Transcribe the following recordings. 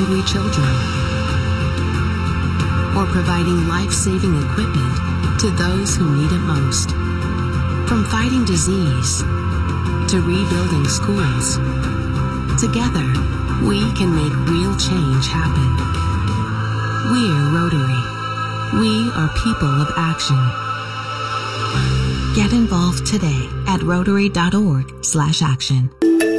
hungry children, or providing life-saving equipment to those who need it most. From fighting disease to rebuilding schools, together we can make real change happen. We're Rotary. We are people of action. Get involved today at Rotary.org/action.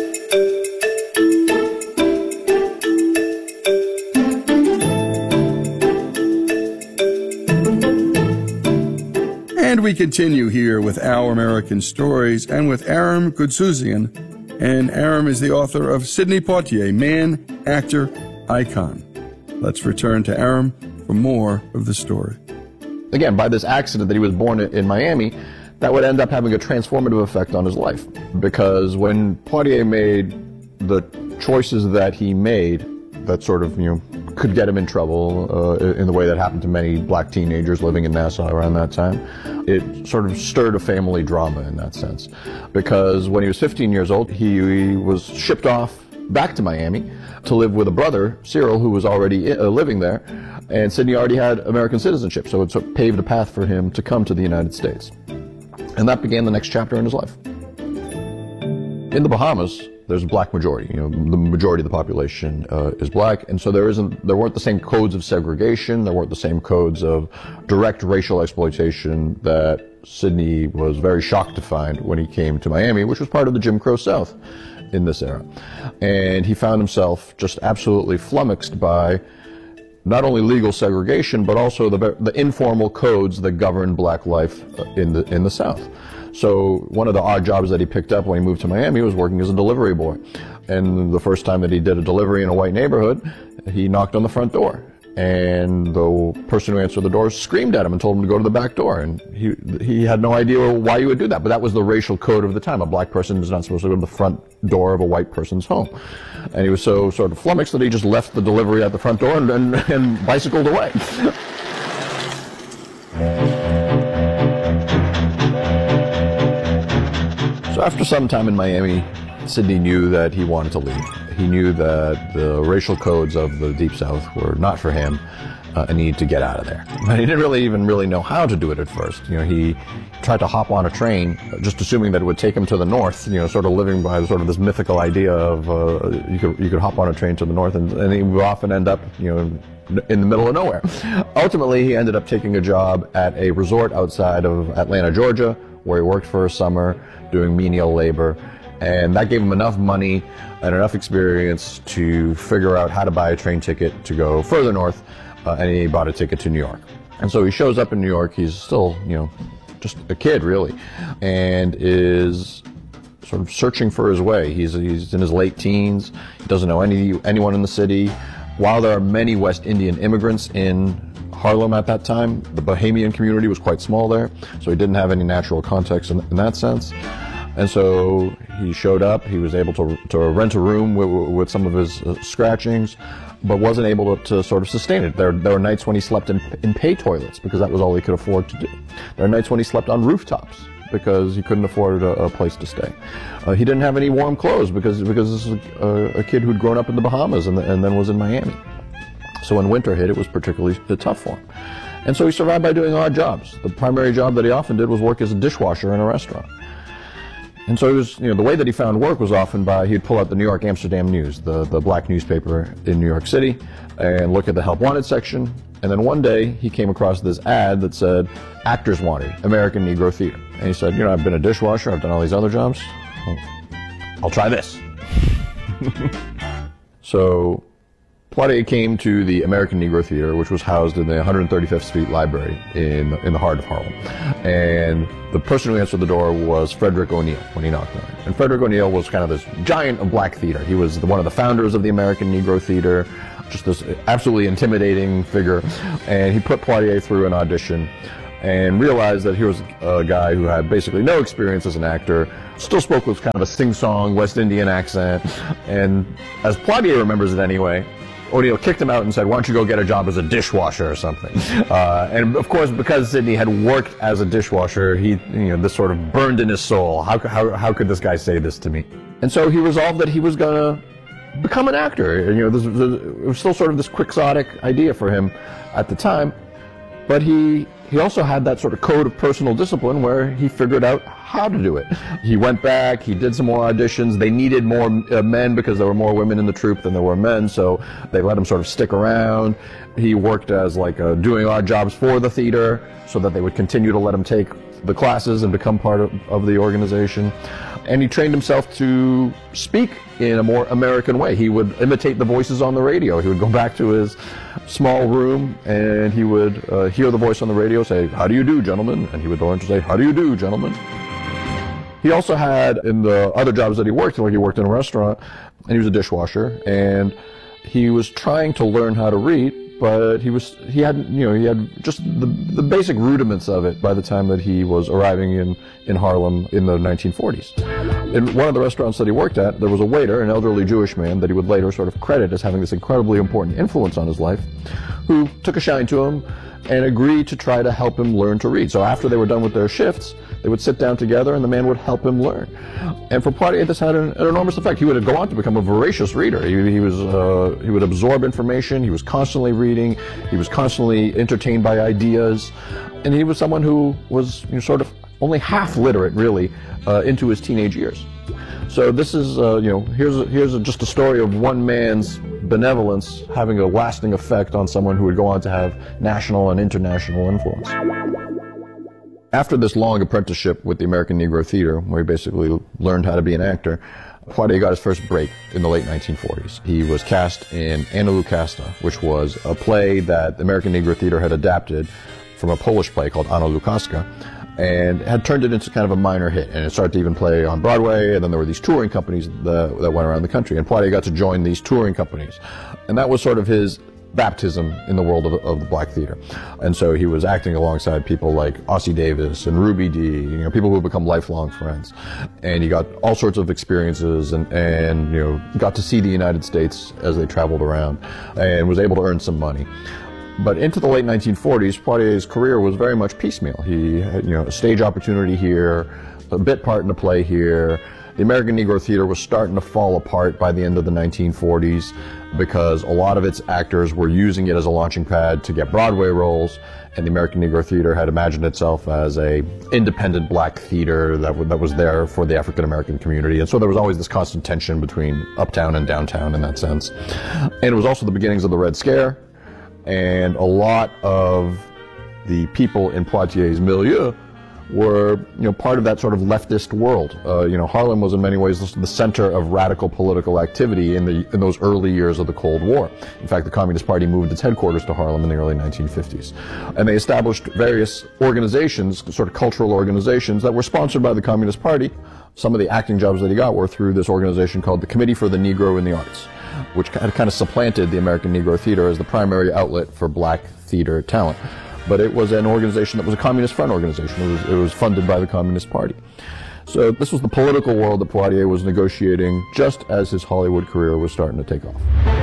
And we continue here with Our American Stories and with Aram Goudsouzian. And Aram is the author of Sidney Poitier, Man, Actor, Icon. Let's return to Aram for more of the story. Again, by this accident that he was born in Miami, that would end up having a transformative effect on his life. Because when Poitier made the choices that he made, that sort of, could get him in trouble in the way that happened to many black teenagers living in Nassau around that time, it sort of stirred a family drama in that sense. Because when he was 15 years old, he was shipped off back to Miami to live with a brother, Cyril, who was already living there, and Sidney already had American citizenship, so it sort of paved a path for him to come to the United States. And that began the next chapter in his life. In the Bahamas, there's a black majority. The majority of the population is black, and so there weren't the same codes of segregation. There weren't the same codes of direct racial exploitation that Sidney was very shocked to find when he came to Miami, which was part of the Jim Crow South in this era. And he found himself just absolutely flummoxed by not only legal segregation, but also the informal codes that govern black life in the South. So one of the odd jobs that he picked up when he moved to Miami was working as a delivery boy. And the first time that he did a delivery in a white neighborhood, he knocked on the front door. And the person who answered the door screamed at him and told him to go to the back door. And he had no idea why you would do that. But that was the racial code of the time. A black person is not supposed to go to the front door of a white person's home. And he was so sort of flummoxed that he just left the delivery at the front door and bicycled away. So after some time in Miami, Sidney knew that he wanted to leave. He knew that the racial codes of the Deep South were not for him, and he needed to get out of there. But he didn't even really know how to do it at first. He tried to hop on a train, just assuming that it would take him to the north. Sort of living by sort of this mythical idea of you could hop on a train to the north, and he would often end up in the middle of nowhere. Ultimately, he ended up taking a job at a resort outside of Atlanta, Georgia, where he worked for a summer doing menial labor. And that gave him enough money and enough experience to figure out how to buy a train ticket to go further north, and he bought a ticket to New York. And so he shows up in New York. He's still, just a kid, really, and is sort of searching for his way. He's in his late teens. He doesn't know anyone in the city. While there are many West Indian immigrants in Harlem at that time, the Bahamian community was quite small there, so he didn't have any natural context in that sense. And so he showed up. He was able to rent a room with some of his scratchings, but wasn't able to sort of sustain it. There were nights when he slept in pay toilets because that was all he could afford to do. There are nights when he slept on rooftops because he couldn't afford a place to stay. He didn't have any warm clothes because this is a kid who'd grown up in the Bahamas and then was in Miami. So when winter hit, it was particularly tough for him. And so he survived by doing odd jobs. The primary job that he often did was work as a dishwasher in a restaurant. And so he was, the way that he found work was often he'd pull out the New York Amsterdam News, the black newspaper in New York City, and look at the help wanted section. And then one day he came across this ad that said, actors wanted, American Negro Theater. And he said, I've been a dishwasher, I've done all these other jobs. I'll try this. So Poitier came to the American Negro Theater, which was housed in the 135th Street Library in the heart of Harlem. And the person who answered the door was Frederick O'Neill when he knocked on it. And Frederick O'Neill was kind of this giant of black theater. He was one of the founders of the American Negro Theater, just this absolutely intimidating figure. And he put Poitier through an audition and realized that he was a guy who had basically no experience as an actor, still spoke with kind of a sing-song West Indian accent. And as Poitier remembers it anyway, O'Neill kicked him out and said, why don't you go get a job as a dishwasher or something? And of course, because Sidney had worked as a dishwasher, this sort of burned in his soul. How could this guy say this to me? And so he resolved that he was going to become an actor. You know, it was still sort of this quixotic idea for him at the time, but he also had that sort of code of personal discipline where he figured out how to do it. He went back, he did some more auditions. They needed more men because there were more women in the troupe than there were men, so they let him sort of stick around. He worked as like doing odd jobs for the theater so that they would continue to let him take the classes and become part of the organization. And he trained himself to speak in a more American way. He would imitate the voices on the radio. He would go back to his small room and he would hear the voice on the radio say, "How do you do, gentlemen?" And he would learn to say, "How do you do, gentlemen?" He also had, in the other jobs that he worked, like he worked in a restaurant and he was a dishwasher, and he was trying to learn how to read, but he had just the basic rudiments of it by the time that he was arriving in Harlem in the 1940s. In one of the restaurants that he worked at, there was a waiter, an elderly Jewish man that he would later sort of credit as having this incredibly important influence on his life, who took a shine to him and agreed to try to help him learn to read. So after they were done with their shifts, they would sit down together and the man would help him learn. And for Poitier, this had an enormous effect. He would go on to become a voracious reader. He would absorb information. He was constantly reading. He was constantly entertained by ideas. And he was someone who was sort of only half literate, really, into his teenage years. So this is, here's just a story of one man's benevolence having a lasting effect on someone who would go on to have national and international influence. After this long apprenticeship with the American Negro Theater, where he basically learned how to be an actor, Poitier got his first break in the late 1940s. He was cast in Anna Lukasta, which was a play that the American Negro Theater had adapted from a Polish play called Anna Lukaska, and had turned it into kind of a minor hit, and it started to even play on Broadway, and then there were these touring companies that went around the country, and Poitier got to join these touring companies. And that was sort of his baptism in the world of the black theater. And so he was acting alongside people like Ossie Davis and Ruby Dee, people who have become lifelong friends. And he got all sorts of experiences and got to see the United States as they traveled around and was able to earn some money. But into the late 1940s, Poitier's career was very much piecemeal. He had, a stage opportunity here, a bit part in a play here. The American Negro Theater was starting to fall apart by the end of the 1940s because a lot of its actors were using it as a launching pad to get Broadway roles, and the American Negro Theater had imagined itself as a independent black theater that was there for the African American community. And so there was always this constant tension between uptown and downtown in that sense. And it was also the beginnings of the Red Scare, and a lot of the people in Poitier's milieu were, part of that sort of leftist world. Harlem was in many ways the center of radical political activity in those early years of the Cold War. In fact, the Communist Party moved its headquarters to Harlem in the early 1950s. And they established various organizations, sort of cultural organizations, that were sponsored by the Communist Party. Some of the acting jobs that he got were through this organization called the Committee for the Negro in the Arts, which had kind of supplanted the American Negro Theater as the primary outlet for black theater talent. But it was an organization that was a Communist Front organization. It was funded by the Communist Party. So this was the political world that Poitier was negotiating just as his Hollywood career was starting to take off.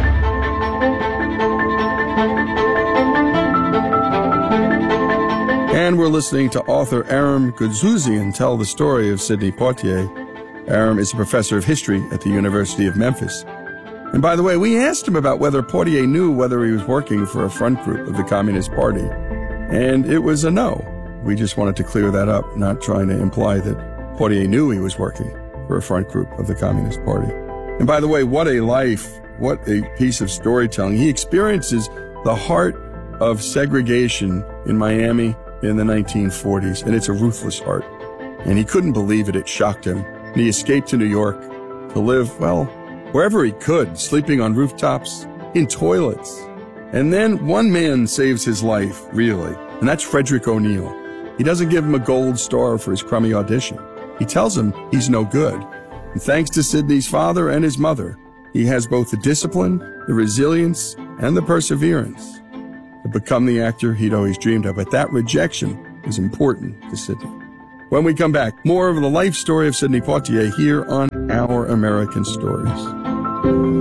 And we're listening to author Aram Goudsouzian tell the story of Sidney Poitier. Aram is a professor of history at the University of Memphis. And by the way, we asked him about whether Poitier knew whether he was working for a front group of the Communist Party. And it was a no. We just wanted to clear that up, not trying to imply that Poitier knew he was working for a front group of the Communist Party. And by the way, what a life, what a piece of storytelling. He experiences the heart of segregation in Miami in the 1940s, and it's a ruthless heart. And he couldn't believe it. It shocked him. And he escaped to New York to live, well, wherever he could, sleeping on rooftops, in toilets. And then one man saves his life, really, and that's Frederick O'Neill. He doesn't give him a gold star for his crummy audition. He tells him he's no good. And thanks to Sidney's father and his mother, he has both the discipline, the resilience, and the perseverance to become the actor he'd always dreamed of. But that rejection is important to Sidney. When we come back, more of the life story of Sidney Poitier here on Our American Stories.